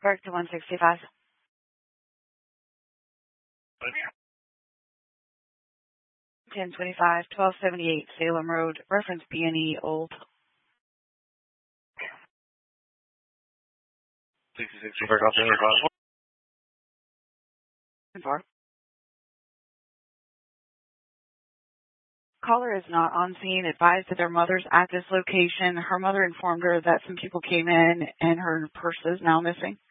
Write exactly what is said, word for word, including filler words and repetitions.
Park to one sixty-five. ten twenty-five, twelve seventy-eight, Salem Road, reference B and E Old. sixty-six, Park off the Four. Caller is not on scene. Advised that their mother's at this location. Her mother informed her that some people came in and her purse is now missing.